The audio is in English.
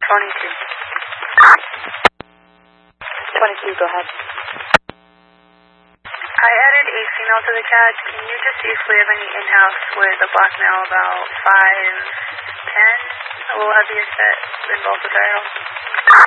22. 22, go ahead. I added a female to the chat. Can you just see if we have any in-house with a black male about 5'10", a little heavier set than both of those?